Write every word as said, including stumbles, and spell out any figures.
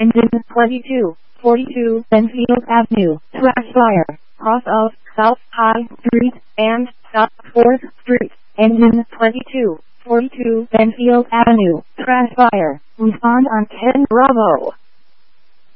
Engine twenty-two forty-two Benfield Avenue, trash fire, cross of South High Street and South fourth Street. Engine twenty-two forty-two Benfield Avenue, trash fire. Respond on ten Bravo.